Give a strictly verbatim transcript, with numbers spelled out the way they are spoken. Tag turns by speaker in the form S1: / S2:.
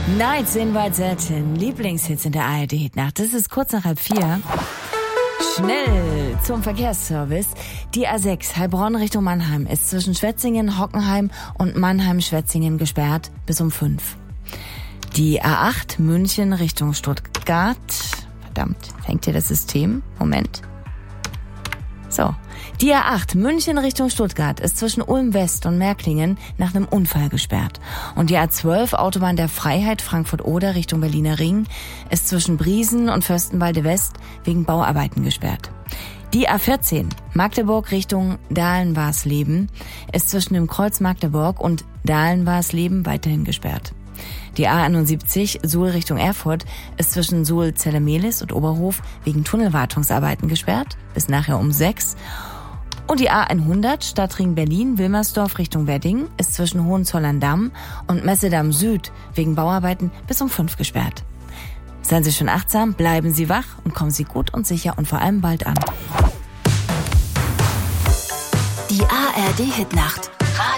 S1: Nights in Waldsätten, Lieblingshits in der A R D-Hitnacht. Das ist kurz nach halb vier. Schnell zum Verkehrsservice. Die A sechs Heilbronn Richtung Mannheim ist zwischen Schwetzingen, Hockenheim und Mannheim-Schwetzingen gesperrt bis um fünf. Die A acht München Richtung Stuttgart. Verdammt, hängt hier das System? Moment. So. Die A acht München Richtung Stuttgart ist zwischen Ulm West und Märklingen nach einem Unfall gesperrt. Und die A zwölf Autobahn der Freiheit Frankfurt-Oder Richtung Berliner Ring ist zwischen Briesen und Fürstenwalde West wegen Bauarbeiten gesperrt. Die A vierzehn Magdeburg Richtung Dahlen-Warsleben ist zwischen dem Kreuz Magdeburg und Dahlen-Warsleben weiterhin gesperrt. Die A einundsiebzig Suhl Richtung Erfurt ist zwischen Suhl-Zellemelis und Oberhof wegen Tunnelwartungsarbeiten gesperrt bis nachher um sechs. Und die A hundert Stadtring Berlin-Wilmersdorf Richtung Wedding ist zwischen Hohenzollern-Damm und Messedamm Süd wegen Bauarbeiten bis um fünf gesperrt. Seien Sie schon achtsam, bleiben Sie wach und kommen Sie gut und sicher und vor allem bald an.
S2: Die A R D-Hitnacht.